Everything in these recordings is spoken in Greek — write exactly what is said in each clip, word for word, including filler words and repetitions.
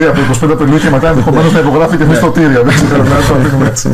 Από είκοσι πέντε Απριλίου και μετά ενδεχομένως να υπογράφει και μισθωτήρια. Δεν ξέρω να το αφήνουμε έτσι.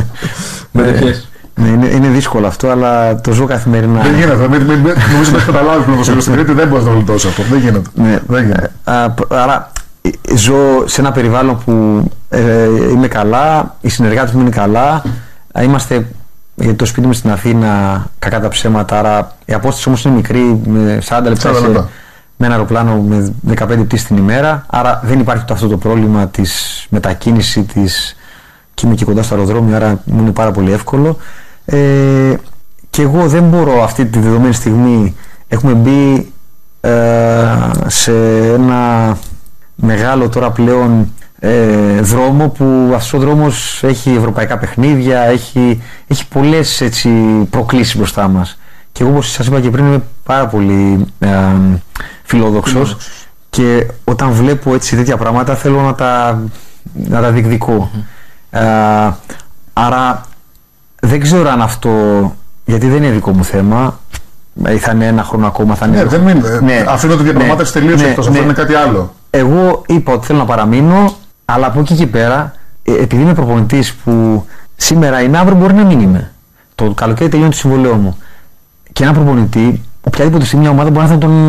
Ναι, είναι, είναι δύσκολο αυτό, αλλά το ζω καθημερινά. Δεν γίνεται. Μην, μην, μην, νομίζω ότι έχει καταλάβει πλέον το Σύλλογο στην Κρήτη, δεν μπορεί να το γλιτώσει αυτό. Δεν γίνεται. Ναι, δεν γίνεται. Α, άρα ζω σε ένα περιβάλλον που ε, είμαι καλά, οι συνεργάτες μου είναι καλά. Είμαστε, γιατί το σπίτι μου στην Αθήνα, κακά τα ψέματα, άρα η απόσταση όμως είναι μικρή, με σαράντα λεπτά με ένα αεροπλάνο με δεκαπέντε πτήσεις την ημέρα. Άρα δεν υπάρχει το αυτό το πρόβλημα της μετακίνησης, της... και είμαι και κοντά στο αεροδρόμιο, άρα μου είναι πάρα πολύ εύκολο. Ε, και εγώ δεν μπορώ αυτή τη δεδομένη στιγμή, έχουμε μπει ε, σε ένα μεγάλο τώρα πλέον ε, δρόμο που αυτός ο δρόμος έχει ευρωπαϊκά παιχνίδια, έχει, έχει πολλές έτσι, προκλήσεις μπροστά μας. Και εγώ, όπως σας είπα και πριν, είμαι πάρα πολύ ε, φιλόδοξος και όταν βλέπω έτσι τέτοια πράγματα θέλω να τα, να τα διεκδικώ. Mm-hmm. Ε, άρα δεν ξέρω αν αυτό, γιατί δεν είναι δικό μου θέμα, θα είναι ένα χρόνο ακόμα, θα είναι... Ναι, δεν είναι. Ναι, αφήνω τη διαπραγμάτευση ναι, τελείως ναι, εκτός, αυτό ναι. είναι κάτι άλλο. Εγώ είπα ότι θέλω να παραμείνω, αλλά από εκεί και πέρα, επειδή είμαι προπονητής που σήμερα είναι, αύριο μπορεί να μην είμαι. Το καλοκαίρι τελειώνει το συμβολέο μου. Και ένα προπονητή, οποιαδήποτε στιγμή μια ομάδα μπορεί να τον...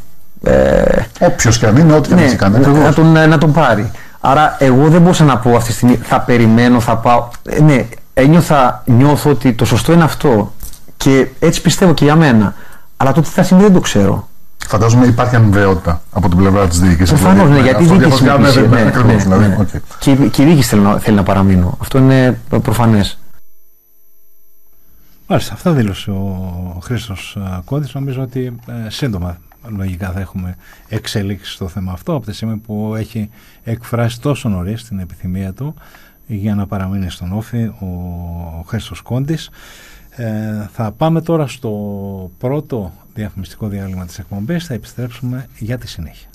Ε, όποιος και αν είναι, ό,τι και ναι, αν κάνει. Να, να, τον, να τον πάρει. Άρα εγώ δεν μπορούσα να πω αυτή τη στιγμή θα περιμένω, θα πάω. Ε, ναι, ένιωθα, νιώθω ότι το σωστό είναι αυτό. Και έτσι πιστεύω και για μένα. Αλλά το τι θα συμβεί δεν το ξέρω. Φαντάζομαι υπάρχει αμοιβαιότητα από την πλευρά της διοίκησης. Προφανώς, ναι, γιατί η διοίκηση ναι, ναι, ναι, ναι, ναι, δηλαδή, ναι. Okay. Και, και η διοίκηση θέλει να, θέλει να παραμείνω. Αυτό είναι προφανές. Μάλιστα, αυτά δήλωσε ο Χρήστος Κόντης. Νομίζω ότι ε, σύντομα λογικά θα έχουμε εξελίξει στο θέμα αυτό από τη στιγμή που έχει εκφράσει τόσο νωρίς την επιθυμία του για να παραμείνει στον Όφη ο Χρήστος Κόντης. Ε, θα πάμε τώρα στο πρώτο διαφημιστικό διάλειμμα της εκπομπής. Θα επιστρέψουμε για τη συνέχεια.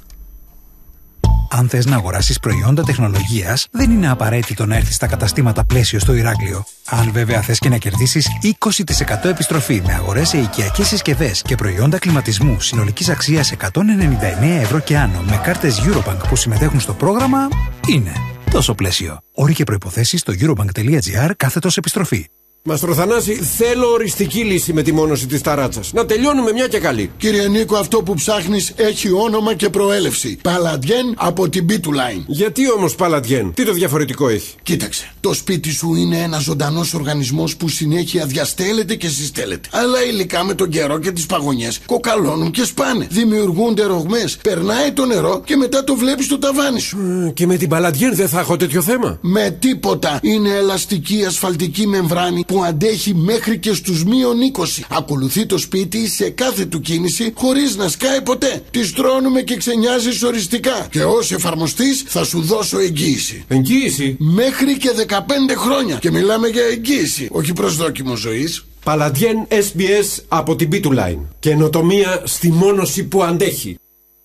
Αν θες να αγοράσεις προϊόντα τεχνολογίας, δεν είναι απαραίτητο να έρθεις στα καταστήματα Πλαίσιο στο Ηράκλειο. Αν βέβαια θες και να κερδίσεις είκοσι τοις εκατό επιστροφή με αγορές σε οικιακές συσκευές και προϊόντα κλιματισμού συνολικής αξίας εκατόν ενενήντα εννέα ευρώ και άνω με κάρτες Eurobank που συμμετέχουν στο πρόγραμμα, είναι τόσο Πλαίσιο. Όροι και προϋποθέσεις στο eurobank.gr κάθετος επιστροφή. Μαστρο Θανάση, θέλω οριστική λύση με τη μόνωση της ταράτσας. Να τελειώνουμε μια και καλή. Κύριε Νίκο, αυτό που ψάχνεις έχει όνομα και προέλευση. Παλαντιέν από την μπι του Line. Γιατί όμως Παλαντιέν, τι το διαφορετικό έχει? Κοίταξε, το σπίτι σου είναι ένας ζωντανός οργανισμός που συνέχεια διαστέλλεται και συστέλλεται. Αλλά υλικά με τον καιρό και τις παγωνιές κοκαλώνουν και σπάνε. Δημιουργούνται ρογμές, περνάει το νερό και μετά το βλέπεις στο ταβάνι σου. Mm, και με την Παλαντιέν δεν θα έχω τέτοιο θέμα? Με τίποτα. Είναι ελαστική ασφαλτική μεμβράνη που αντέχει μέχρι και στους μείον είκοσι. Ακολουθεί το σπίτι σε κάθε του κίνηση χωρίς να σκάει ποτέ. Τη στρώνουμε και ξενιάζεις οριστικά. Και ως εφαρμοστής θα σου δώσω εγγύηση. Εγγύηση? Μέχρι και δεκαπέντε χρόνια. Και μιλάμε για εγγύηση, όχι προσδόκιμο ζωής. Παλαντιέν ες μπι ες από την μπι του Line. Καινοτομία στη μόνωση που αντέχει.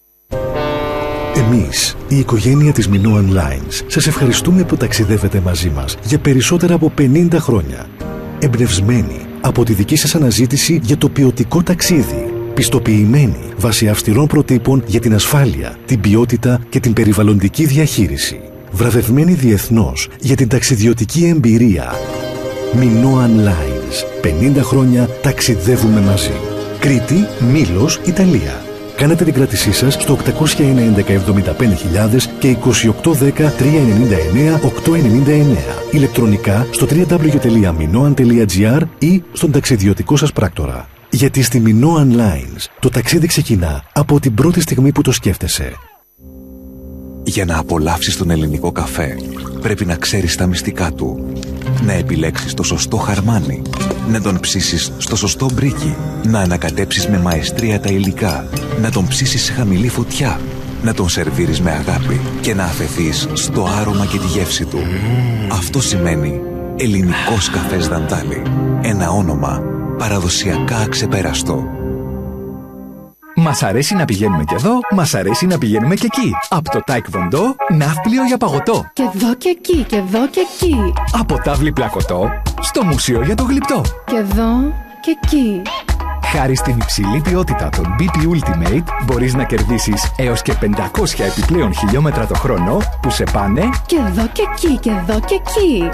Εμείς, η οικογένεια της Minoan Lines, σας ευχαριστούμε που ταξιδεύετε μαζί μας για περισσότερα από πενήντα χρόνια. Εμπνευσμένοι από τη δική σας αναζήτηση για το ποιοτικό ταξίδι. Πιστοποιημένοι βάσει αυστηρών προτύπων για την ασφάλεια, την ποιότητα και την περιβαλλοντική διαχείριση. Βραβευμένοι διεθνώς για την ταξιδιωτική εμπειρία. Minoan Lines. πενήντα χρόνια ταξιδεύουμε μαζί. Κρήτη, Μήλος, Ιταλία. Κάνετε την κράτησή σας στο οκτακόσια ενενήντα εβδομήντα πέντε χιλιάδες και είκοσι οκτώ δέκα τριακόσια ενενήντα εννέα οκτακόσια ενενήντα εννέα. Ηλεκτρονικά στο double-u double-u double-u τελεία minoan τελεία gr ή στον ταξιδιωτικό σας πράκτορα. Γιατί στη Minoan Lines το ταξίδι ξεκινά από την πρώτη στιγμή που το σκέφτεσαι. Για να απολαύσεις τον ελληνικό καφέ, πρέπει να ξέρεις τα μυστικά του. Να επιλέξεις το σωστό χαρμάνι, να τον ψήσεις στο σωστό μπρίκι, να ανακατέψεις με μαεστρία τα υλικά, να τον ψήσεις σε χαμηλή φωτιά, να τον σερβίρεις με αγάπη και να αφεθείς στο άρωμα και τη γεύση του. Mm. Αυτό σημαίνει ελληνικός καφές Δαντάλη. Ένα όνομα παραδοσιακά αξεπέραστο. Μας αρέσει να πηγαίνουμε και εδώ, μας αρέσει να πηγαίνουμε και εκεί. Από το Taekwondo, ναύπλιο για παγωτό. Και εδώ και εκεί, και εδώ και εκεί. Από τάβλη πλακωτό, στο μουσείο για το γλυπτό. Και εδώ και εκεί. Χάρη στην υψηλή ποιότητα των μπι πι Ultimate μπορείς να κερδίσεις έως και πεντακόσια επιπλέον χιλιόμετρα το χρόνο που σε πάνε και εδώ και εκεί και εδώ και εκεί.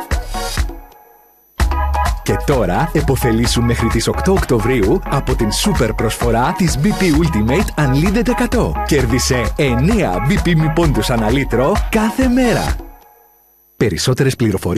Και τώρα επωφελήσου μέχρι τις οκτώ Οκτωβρίου από την σούπερ προσφορά της μπι πι Ultimate Unlimited εκατό. Κέρδισε εννέα μπι πι μη πόντους ανά λίτρο κάθε μέρα. Περισσότερες πληροφορίες